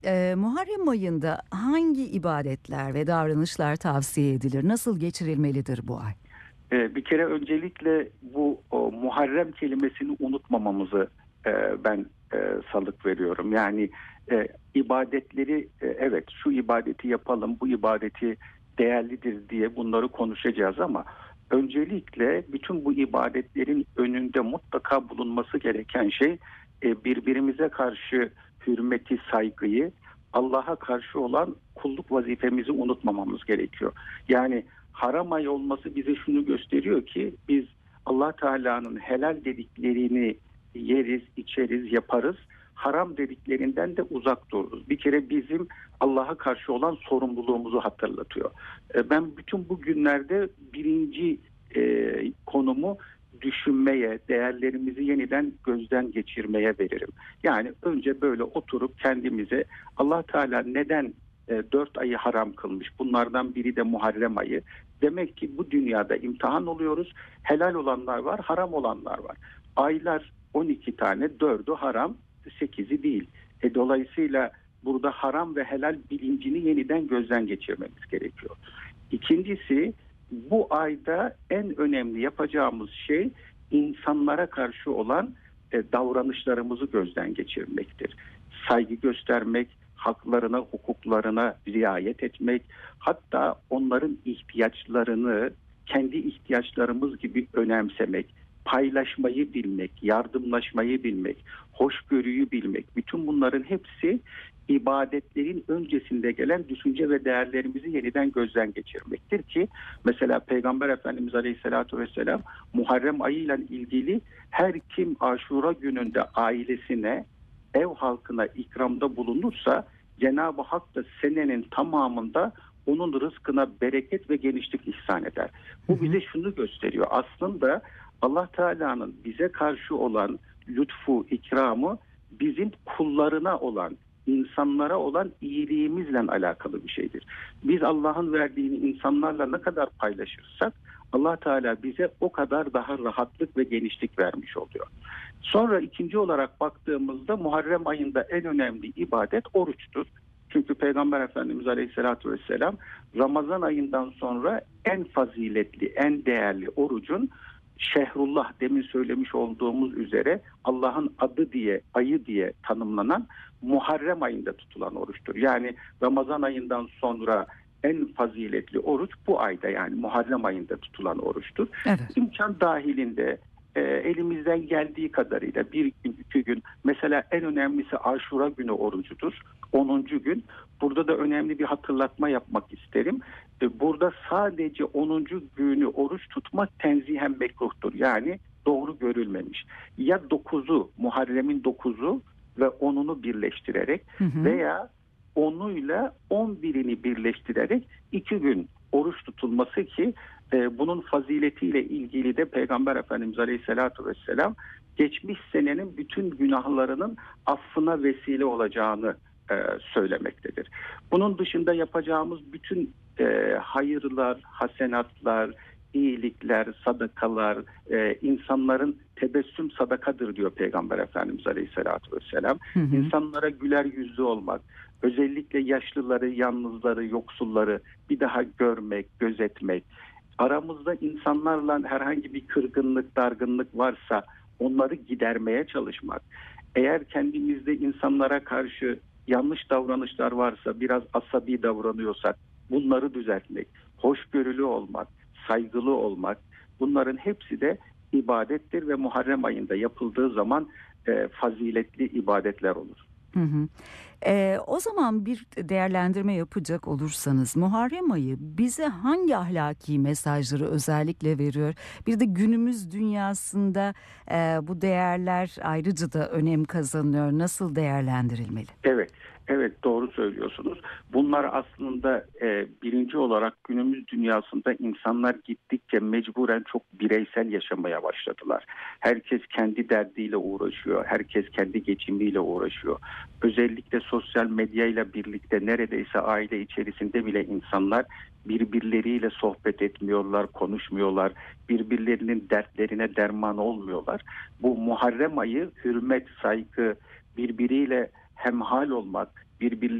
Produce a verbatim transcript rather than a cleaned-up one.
Eee, Muharrem ayında hangi ibadetler ve davranışlar tavsiye edilir? Nasıl geçirilmelidir bu ay? Ee, bir kere öncelikle bu o, Muharrem kelimesini unutmamamızı e, ben e, salık veriyorum. Yani e, ibadetleri e, evet şu ibadeti yapalım, bu ibadeti değerlidir diye bunları konuşacağız ama öncelikle bütün bu ibadetlerin önünde mutlaka bulunması gereken şey e, birbirimize karşı hürmeti, saygıyı, Allah'a karşı olan kulluk vazifemizi unutmamamız gerekiyor. Yani haram ay olması bize şunu gösteriyor ki biz Allah Teala'nın helal dediklerini yeriz, içeriz, yaparız. Haram dediklerinden de uzak dururuz. Bir kere bizim Allah'a karşı olan sorumluluğumuzu hatırlatıyor. E, Ben bütün bu günlerde birinci e, konumu düşünmeye, değerlerimizi yeniden gözden geçirmeye veririm. Yani önce böyle oturup kendimize Allah Teala neden e, dört ayı haram kılmış? Bunlardan biri de Muharrem ayı. Demek ki bu dünyada imtihan oluyoruz. Helal olanlar var, haram olanlar var. Aylar on iki tane, dördü haram, sekizi değil. E, dolayısıyla burada haram ve helal bilincini yeniden gözden geçirmemiz gerekiyor. İkincisi, bu ayda en önemli yapacağımız şey insanlara karşı olan e, davranışlarımızı gözden geçirmektir. Saygı göstermek, haklarına, hukuklarına riayet etmek, hatta onların ihtiyaçlarını kendi ihtiyaçlarımız gibi önemsemek, paylaşmayı bilmek, yardımlaşmayı bilmek, hoşgörüyü bilmek, bütün bunların hepsi ibadetlerin öncesinde gelen düşünce ve değerlerimizi yeniden gözden geçirmektir ki mesela Peygamber Efendimiz Aleyhisselatü Vesselam Muharrem ayıyla ilgili her kim Aşura gününde ailesine, ev halkına ikramda bulunursa Cenab-ı Hak da senenin tamamında onun rızkına bereket ve genişlik ihsan eder. Bu bize şunu gösteriyor. Aslında Allah Teala'nın bize karşı olan lütfu, ikramı bizim kullarına olan, insanlara olan iyiliğimizle alakalı bir şeydir. Biz Allah'ın verdiğini insanlarla ne kadar paylaşırsak Allah Teala bize o kadar daha rahatlık ve genişlik vermiş oluyor. Sonra ikinci olarak baktığımızda Muharrem ayında en önemli ibadet oruçtur. Çünkü Peygamber Efendimiz Aleyhisselatü Vesselam Ramazan ayından sonra en faziletli, en değerli orucun Şehrullah, demin söylemiş olduğumuz üzere Allah'ın adı diye, ayı diye tanımlanan Muharrem ayında tutulan oruçtur. Yani Ramazan ayından sonra en faziletli oruç bu ayda, yani Muharrem ayında tutulan oruçtur. Evet. İmkan dahilinde e, elimizden geldiği kadarıyla bir gün, iki gün, mesela en önemlisi Aşura günü orucudur. onuncu gün. Burada da önemli bir hatırlatma yapmak isterim. E, burada sadece onuncu günü oruç tutmak tenzihen mekruhtur. Yani doğru görülmemiş. Ya dokuzu, Muharrem'in dokuzu ve onunu birleştirerek Hı hı. veya onuyla on birini birleştirerek iki gün oruç tutulması ki e, bunun faziletiyle ilgili de Peygamber Efendimiz Aleyhisselatü Vesselam geçmiş senenin bütün günahlarının affına vesile olacağını e, söylemektedir. Bunun dışında yapacağımız bütün e, hayırlar, hasenatlar, iyilikler, sadakalar, e, insanların tebessüm sadakadır diyor Peygamber Efendimiz Aleyhisselatü Vesselam. Hı hı. İnsanlara güler yüzlü olmak, özellikle yaşlıları, yalnızları, yoksulları bir daha görmek, gözetmek, aramızda insanlarla herhangi bir kırgınlık, dargınlık varsa onları gidermeye çalışmak, eğer kendimizde insanlara karşı yanlış davranışlar varsa, biraz asabi davranıyorsak bunları düzeltmek, hoşgörülü olmak, saygılı olmak, bunların hepsi de ibadettir ve Muharrem ayında yapıldığı zaman e, faziletli ibadetler olur. Hı hı. Eee, o zaman bir değerlendirme yapacak olursanız Muharrem ayı bize hangi ahlaki mesajları özellikle veriyor? Bir de günümüz dünyasında eee, bu değerler ayrıca da önem kazanıyor. Nasıl değerlendirilmeli? Evet, evet doğru söylüyorsunuz. Bunlar aslında e, birinci olarak günümüz dünyasında insanlar gittikçe mecburen çok bireysel yaşamaya başladılar. Herkes kendi derdiyle uğraşıyor, herkes kendi geçimiyle uğraşıyor. Özellikle sosyal medyayla birlikte neredeyse aile içerisinde bile insanlar birbirleriyle sohbet etmiyorlar, konuşmuyorlar, birbirlerinin dertlerine derman olmuyorlar. Bu Muharrem ayı hürmet, saygı, birbiriyle hemhal olmak, birbirleri